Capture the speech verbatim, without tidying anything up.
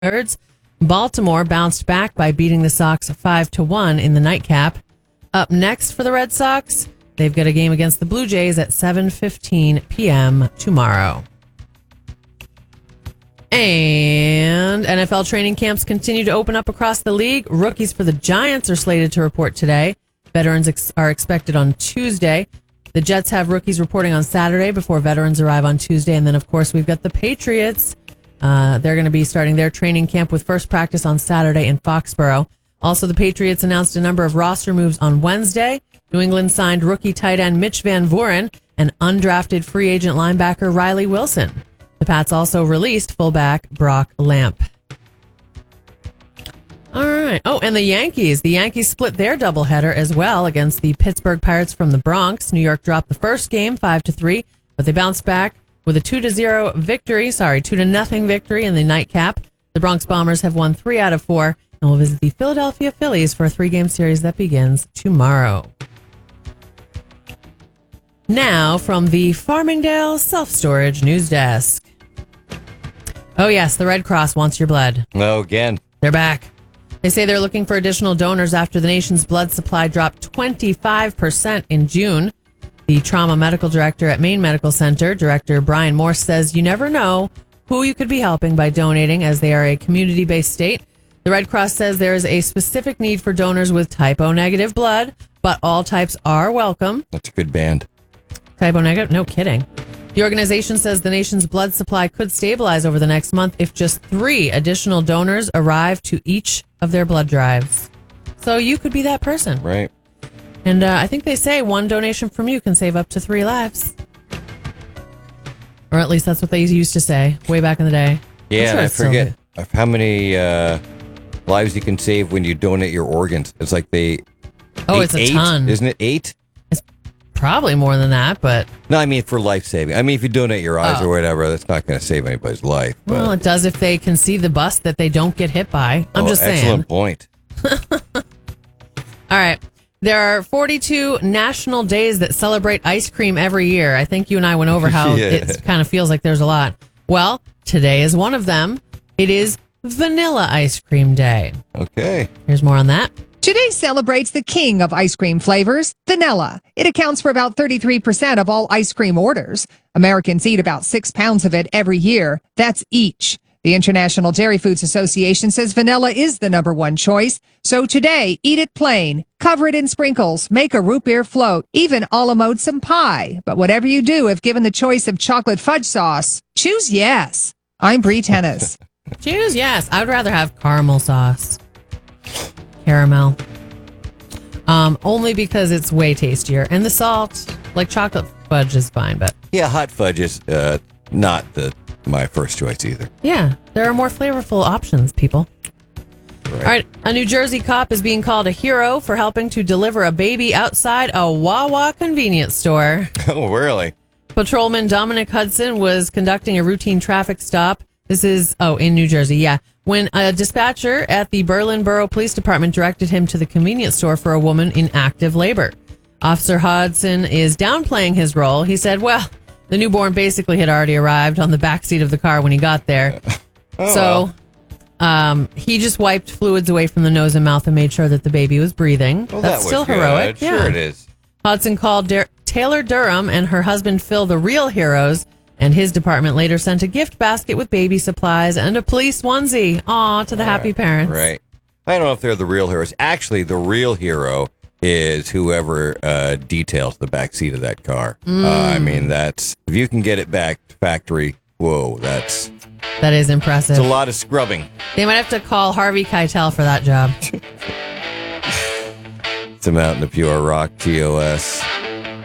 Birds. Baltimore bounced back by beating the Sox five to one in the nightcap. Up next for the Red Sox, they've got a game against the Blue Jays at seven fifteen p.m. tomorrow. And N F L training camps continue to open up across the league. Rookies for the Giants are slated to report today. Veterans ex- are expected on Tuesday. The Jets have rookies reporting on Saturday before veterans arrive on Tuesday. And then, of course, we've got the Patriots. Uh, they're going to be starting their training camp with first practice on Saturday in Foxborough. Also, the Patriots announced a number of roster moves on Wednesday. New England signed rookie tight end Mitch Van Voren and undrafted free agent linebacker Riley Wilson. The Pats also released fullback Brock Lamp. All right. Oh, and the Yankees. The Yankees split their doubleheader as well against the Pittsburgh Pirates from the Bronx. New York dropped the first game five to three, but they bounced back with a two to zero victory, sorry, two to nothing victory in the nightcap. The Bronx Bombers have won three out of four and will visit the Philadelphia Phillies for a three-game series that begins tomorrow. Now, from the Farmingdale Self-Storage News Desk. Oh, yes, the Red Cross wants your blood. No, again. They're back. They say they're looking for additional donors after the nation's blood supply dropped twenty-five percent in June. The trauma medical director at Maine Medical Center, Director Brian Morse, says you never know who you could be helping by donating, as they are a community-based state. The Red Cross says there is a specific need for donors with type O negative blood, but all types are welcome. That's a good band. Type O negative? No kidding. The organization says the nation's blood supply could stabilize over the next month if just three additional donors arrive to each of their blood drives. So you could be that person. Right. And uh, I think they say one donation from you can save up to three lives. Or at least that's what they used to say way back in the day. Yeah, sure I it's still forget of how many uh, lives you can save when you donate your organs. It's like they... Oh, eight, it's a eight? ton. Isn't it eight? It's probably more than that, but... No, I mean for life saving. I mean, if you donate your eyes Oh. or whatever, that's not going to save anybody's life. But, Well, it does if they can see the bus that they don't get hit by. I'm oh, just saying. excellent point. All right. There are forty-two national days that celebrate ice cream every year. I think you and I went over how Yeah. it kind of feels like there's a lot. Well, today is one of them. It is Vanilla Ice Cream Day. Okay. Here's more on that. Today celebrates the king of ice cream flavors, vanilla. It accounts for about thirty-three percent of all ice cream orders. Americans eat about six pounds of it every year. That's each. The International Dairy Foods Association says vanilla is the number one choice. So today, eat it plain, cover it in sprinkles, make a root beer float, even a la mode some pie. But whatever you do, if given the choice of chocolate fudge sauce, choose yes. I'm Bree Tennis. Choose yes. I would rather have caramel sauce. Caramel. Um, only because it's way tastier. And the salt, like chocolate fudge is fine, but Yeah, hot fudge is uh, not the my first choice either. yeah, there are more flavorful options, people. Right. All right, a New Jersey cop is being called a hero for helping to deliver a baby outside a Wawa convenience store. Oh, really? Patrolman Dominic Hudson was conducting a routine traffic stop. This is, oh, in New Jersey, yeah. When a dispatcher at the Berlin Borough Police Department directed him to the convenience store for a woman in active labor. Officer Hudson is downplaying his role. He said, well, the newborn basically had already arrived on the back seat of the car when he got there. Oh, so um, he just wiped fluids away from the nose and mouth and made sure that the baby was breathing. well, That's that still was good. heroic. Sure yeah. it is. Hudson called Der- Taylor Durham and her husband Phil the real heroes, and his department later sent a gift basket with baby supplies and a police onesie. Aw, to the happy parents. Right. I don't know if they're the real heroes. Actually, the real hero is whoever uh, details the back seat of that car. Mm. Uh, I mean, that's if you can get it back to factory. Whoa, that's That is impressive. it's a lot of scrubbing. They might have to call Harvey Keitel for that job. It's a Mountain of Pure Rock, T O S.